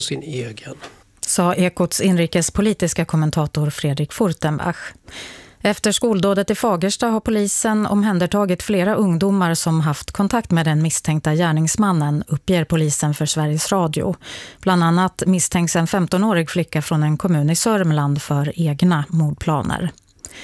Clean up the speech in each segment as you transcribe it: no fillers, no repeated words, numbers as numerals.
sin egen. Sa Ekots inrikespolitiska kommentator Fredrik Furtenbach. Efter skoldådet i Fagersta har polisen omhändertagit flera ungdomar som haft kontakt med den misstänkta gärningsmannen, uppger polisen för Sveriges Radio. Bland annat misstänks en 15-årig flicka från en kommun i Sörmland för egna mordplaner.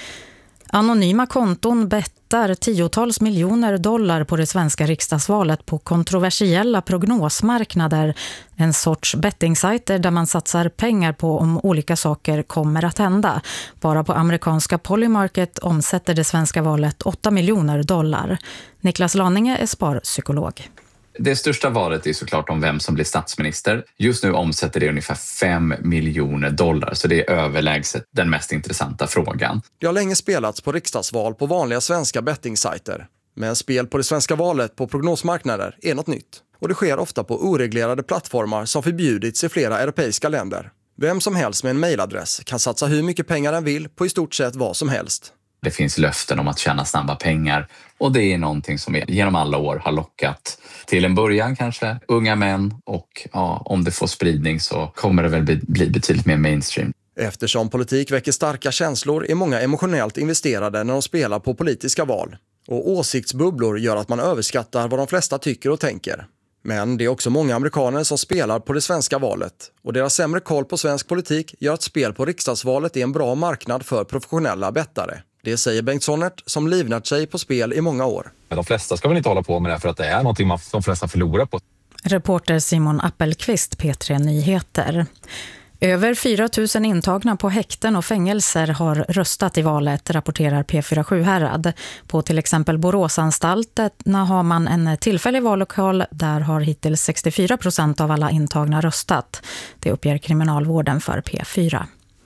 Anonyma konton bettar tiotals miljoner dollar på det svenska riksdagsvalet på kontroversiella prognosmarknader, en sorts bettingsajter där man satsar pengar på om olika saker kommer att hända. Bara på amerikanska Polymarket omsätter det svenska valet 8 miljoner dollar. Niklas Laninge är sparpsykolog. Det största valet är såklart om vem som blir statsminister. Just nu omsätter det ungefär 5 miljoner dollar, så det är överlägset den mest intressanta frågan. Det har länge spelats på riksdagsval på vanliga svenska bettingsajter. Men spel på det svenska valet på prognosmarknader är något nytt. Och det sker ofta på oreglerade plattformar som förbjudits i flera europeiska länder. Vem som helst med en mejladress kan satsa hur mycket pengar den vill på i stort sett vad som helst. Det finns löften om att tjäna snabba pengar, och det är någonting som genom alla år har lockat till en början kanske unga män, och om det får spridning så kommer det väl bli betydligt mer mainstream. Eftersom politik väcker starka känslor är många emotionellt investerade när de spelar på politiska val. Och åsiktsbubblor gör att man överskattar vad de flesta tycker och tänker. Men det är också många amerikaner som spelar på det svenska valet. Och deras sämre koll på svensk politik gör att spel på riksdagsvalet är en bra marknad för professionella bettare. Det säger Bengt Sonnert som livnat sig på spel i många år. De flesta ska väl inte hålla på med det för att det är någonting de flesta förlorar på. Reporter Simon Appelqvist, P3 Nyheter. Över 4 000 intagna på häkten och fängelser har röstat i valet, rapporterar P4 Herad. På till exempel Boråsanstalterna har man en tillfällig vallokal. Där har hittills 64% av alla intagna röstat. Det uppger kriminalvården för P4.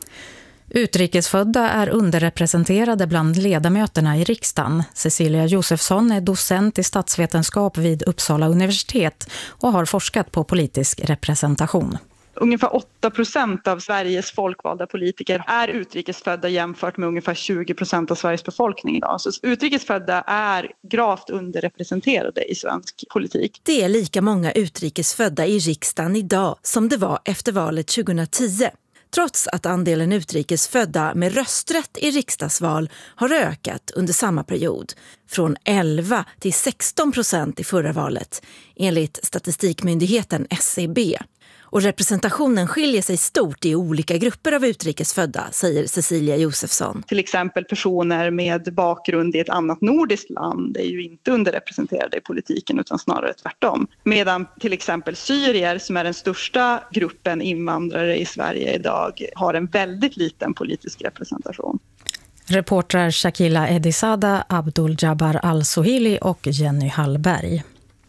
Utrikesfödda är underrepresenterade bland ledamöterna i riksdagen. Cecilia Josefsson är docent i statsvetenskap vid Uppsala universitet och har forskat på politisk representation. Ungefär 8% av Sveriges folkvalda politiker är utrikesfödda jämfört med ungefär 20% av Sveriges befolkning idag. Så utrikesfödda är gravt underrepresenterade i svensk politik. Det är lika många utrikesfödda i riksdagen idag som det var efter valet 2010. Trots att andelen utrikesfödda med rösträtt i riksdagsval har ökat under samma period. Från 11 till 16% i förra valet, enligt statistikmyndigheten SCB. Och representationen skiljer sig stort i olika grupper av utrikesfödda, säger Cecilia Josefsson. Till exempel personer med bakgrund i ett annat nordiskt land är ju inte underrepresenterade i politiken utan snarare tvärtom. Medan till exempel syrier, som är den största gruppen invandrare i Sverige idag, har en väldigt liten politisk representation. Reportrar Shakila Edisada, Abdul Jabbar Al-Sohili och Jenny Hallberg.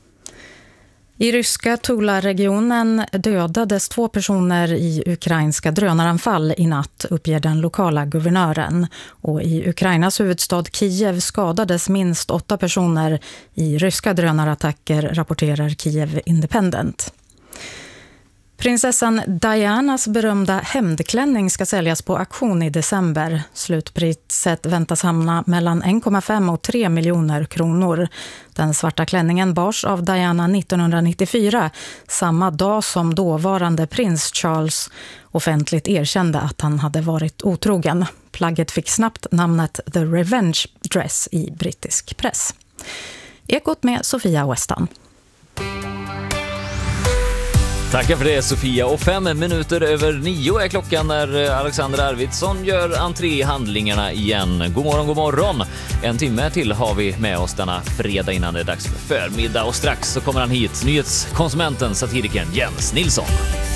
I ryska Tula-regionen dödades 2 personer i ukrainska drönaranfall i natt, uppger den lokala guvernören. Och i Ukrainas huvudstad Kiev skadades minst 8 personer i ryska drönarattacker, rapporterar Kiev Independent. Prinsessan Dianas berömda hämndklänning ska säljas på auktion i december. Slutpriset väntas hamna mellan 1,5 och 3 miljoner kronor. Den svarta klänningen bars av Diana 1994, samma dag som dåvarande prins Charles offentligt erkände att han hade varit otrogen. Plagget fick snabbt namnet The Revenge Dress i brittisk press. Ekot med Sofia Westan. Tackar för det, Sofia. Och 5 minuter över 9 är klockan när Alexander Arvidsson gör entré i handlingarna igen. God morgon, god morgon. En timme till har vi med oss denna fredag innan det är dags för förmiddag. Och strax så kommer han hit, nyhetskonsumenten, satirikern Jens Nilsson.